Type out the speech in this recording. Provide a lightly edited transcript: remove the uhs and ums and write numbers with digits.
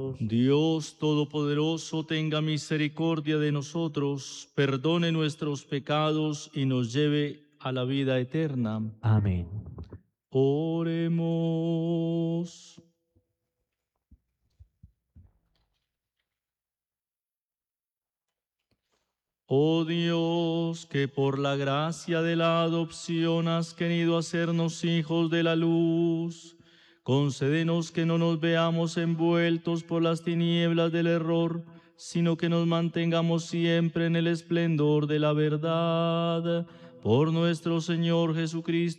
Dios Todopoderoso, tenga misericordia de nosotros, perdone nuestros pecados y nos lleve a la vida eterna. Amén. Oremos. Oh Dios, que por la gracia de la adopción has querido hacernos hijos de la luz, concédenos que no nos veamos envueltos por las tinieblas del error, sino que nos mantengamos siempre en el esplendor de la verdad. Por nuestro Señor Jesucristo,